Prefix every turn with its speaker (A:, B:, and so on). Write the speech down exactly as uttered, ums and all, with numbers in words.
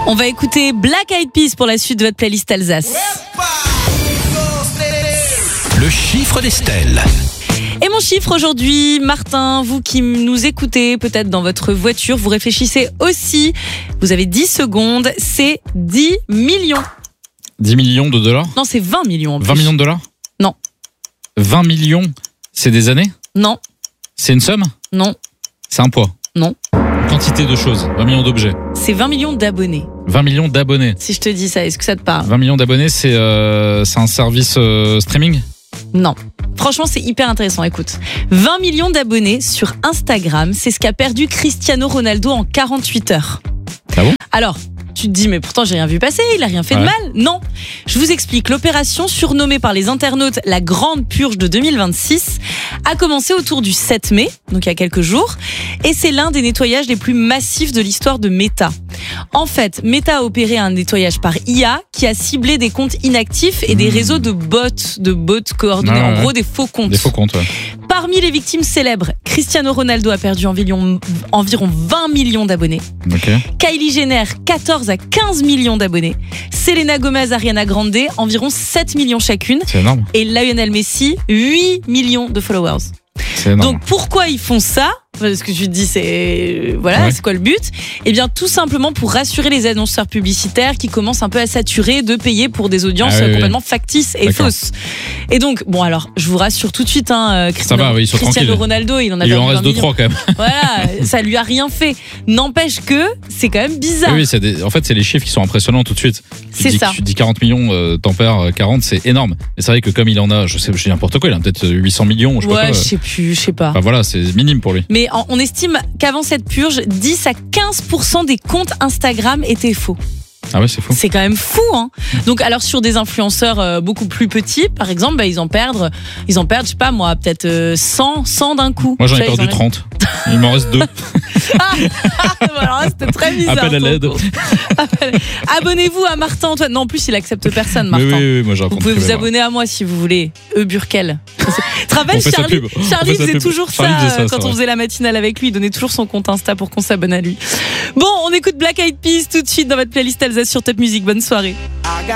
A: On va écouter Black Eyed Peas pour la suite de votre playlist Alsace.
B: Le chiffre d'Estelle.
A: Et mon chiffre aujourd'hui, Martin, vous qui nous écoutez peut-être dans votre voiture, vous réfléchissez aussi, vous avez dix secondes, c'est dix millions.
C: dix millions de dollars ?
A: Non, c'est vingt millions en plus.
C: vingt millions de dollars ?
A: Non.
C: vingt millions, c'est des années ?
A: Non.
C: C'est une somme ?
A: Non.
C: C'est un poids ?
A: Non.
C: Une quantité de choses, vingt millions d'objets.
A: C'est vingt millions d'abonnés.
C: vingt millions d'abonnés.
A: Si je te dis ça, est-ce que ça te parle ?
C: vingt millions d'abonnés, c'est, euh, c'est un service euh, streaming ?
A: Non. Franchement, c'est hyper intéressant, écoute. vingt millions d'abonnés sur Instagram, c'est ce qu'a perdu Cristiano Ronaldo en quarante-huit heures.
C: Ah bon ?
A: Alors, tu te dis, mais pourtant j'ai rien vu passer, il a rien fait
C: ouais.
A: de mal. Non, je vous explique. L'opération, surnommée par les internautes la Grande Purge de deux mille vingt-six, a commencé autour du sept mai, donc il y a quelques jours, et c'est l'un des nettoyages les plus massifs de l'histoire de Meta. En fait, Meta a opéré un nettoyage par I A qui a ciblé des comptes inactifs et des
C: mmh.
A: réseaux de bots, de bots coordonnés,
C: ah ouais.
A: en gros des faux comptes.
C: Des faux comptes, ouais.
A: Parmi les victimes célèbres, Cristiano Ronaldo a perdu environ, environ vingt millions d'abonnés.
C: Okay.
A: Kylie Jenner, quatorze à quinze millions d'abonnés. Selena Gomez, Ariana Grande, environ sept millions chacune.
C: C'est énorme.
A: Et Lionel Messi, huit millions de followers.
C: C'est énorme.
A: Donc pourquoi ils font ça ? Parce que je te dis, c'est voilà, ouais. c'est quoi le but ? Eh bien, tout simplement pour rassurer les annonceurs publicitaires qui commencent un peu à saturer de payer pour des audiences
C: ah, oui,
A: complètement
C: oui.
A: factices et
C: D'accord.
A: fausses. Et donc, bon alors, je vous rassure tout de suite, hein, Cristiano,
C: ça va, oui,
A: Cristiano
C: tranquille.
A: Ronaldo, il en a
C: il
A: perdu
C: en reste deux trois quand même.
A: Voilà, ça lui a rien fait. N'empêche que c'est quand même bizarre.
C: Oui, oui c'est des, en fait, c'est les chiffres qui sont impressionnants tout de suite. Tu
A: C'est
C: dis,
A: ça.
C: Tu dis quarante millions, euh, t'en perds quarante, c'est énorme. Et c'est vrai que comme il en a, je sais, je dis n'importe quoi, il a peut-être huit cents millions, je sais
A: ouais,
C: pas quoi.
A: je sais plus, je sais pas.
C: Enfin voilà, c'est minime pour lui.
A: Mais en, on estime qu'avant cette purge, dix à quinze pour cent des comptes Instagram étaient faux.
C: Ah ouais, c'est fou.
A: C'est quand même fou, hein. Donc, alors sur des influenceurs euh, beaucoup plus petits, par exemple, bah, ils en perdent, ils en perdent, je sais pas moi, peut-être euh, cent, cent d'un coup.
C: Moi, j'en ai
A: Ça,
C: perdu
A: en...
C: trente. Il m'en reste deux.
A: Ah, alors là, c'était très bizarre.
C: Appel à l'aide.
A: Abonnez-vous à Martin Antoine. Non, en plus, il accepte personne,
C: Mais
A: Martin.
C: oui, oui, moi, j'ai un
A: vous
C: compte
A: pouvez vous
C: privé,
A: abonner à moi si vous voulez. E Burkel. Tu te rappelles,
C: On fait sa
A: Charlie,
C: pub.
A: Charlie
C: On fait sa
A: faisait
C: pub.
A: toujours
C: Charlie
A: ça,
C: faisait ça,
A: euh,
C: c'est
A: quand on
C: vrai.
A: faisait la matinale avec lui. Il donnait toujours son compte Insta pour qu'on s'abonne à lui. Bon, on écoute Black Eyed Peas tout de suite dans votre playlist Alsace sur Top Music. Bonne soirée.